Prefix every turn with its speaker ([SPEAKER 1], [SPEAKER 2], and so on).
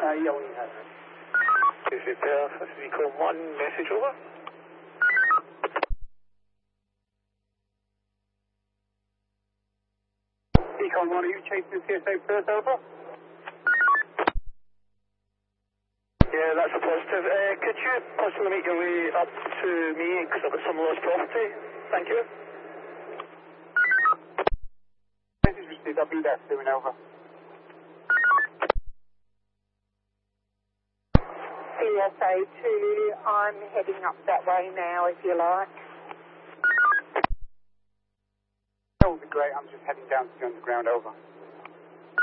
[SPEAKER 1] Yeah, we have.
[SPEAKER 2] Is it Recon 1, message over?
[SPEAKER 1] Recon 1, are you chasing CSA first, over?
[SPEAKER 2] Yeah, that's a positive. Could you possibly make your way up to me, because I've got some lost property? Thank you.
[SPEAKER 1] Message received, I'll be there soon, over.
[SPEAKER 3] CSA 2, I'm heading up that way now, if you like.
[SPEAKER 1] That would be great, I'm just heading down to the underground, over.